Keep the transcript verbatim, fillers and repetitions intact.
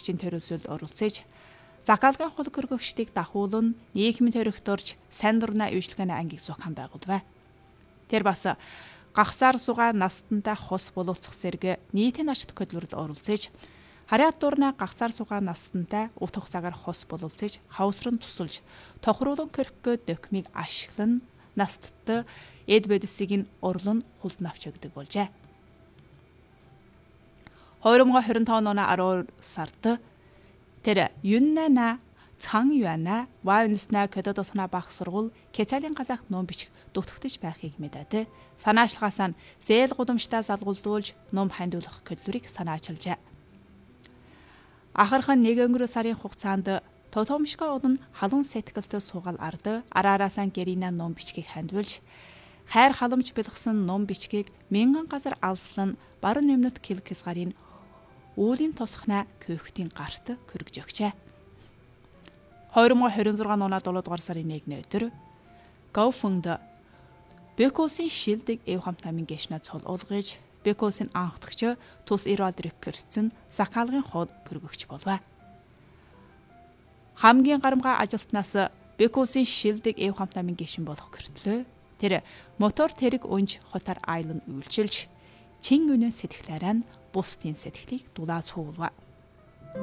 гүйцэтгэгчийн төрөлсөлд оролцож, захиалгын хул көргөгчдийг дахуулан нийгмийн төрөгтөрж сайн дурна үйлчлэгээний ангийг зохион байгуулв. Тэр бас гагцаар сугаа настантай хос боловсох зэрэг нийтийн очид хөдөлмөрөд оролцож, харьяат дурна гагцаар сугаа настантай утга хугацаагаар хос боловсож, хавсран тусалж, тохируулан көрхгөө докумыг ашиглан насттай эд бодисыг нь урлан хулд навч өгдөг болжээ. хоёр мың двадцать пять оны арван сард тэр Юннана Цан Юана Вайнсна Кэдодосна бах сургууль Кецалийн казах ном бичих дутагдж байхыг мэдээд санаачлагаас нь зээл гудамжтай залгуулдуулж ном хандуулах хөдөлмөрийг санаачилжээ. Ахархан нэг өнгөрөө сарын хугацаанд Тотомшко удан халуун сэтгэлтэй суугаал ард араараасан гэрина ном бичгийг хандуулж, хайр халамж бэлгсэн ном бичгийг мянган газар алслан баруун өмнөд Килкисгарын үүлийн тосхна көөхтийн гарт көргөж өгчээ. хоёр мың двадцать шесть оны долоо дугаар сарын нэгний өдөр Гоуфунд Бекосын шилдэг эв хамт намын гишнэ цол уулгаж, Бекосын анхдагч тус Иролдрик көрцөн захиалгын ход көргөгч болов. Хамгийн гарамгай ажилтнаас Бекосын шилдэг эв хамт намын гишүүн болох гэртлөө тэр мотор тэрэг өнж хотар айлан үйлчилж, чин өнөө сэтгэлээрээ бусдын сэтгэлийг дулааж хуулва.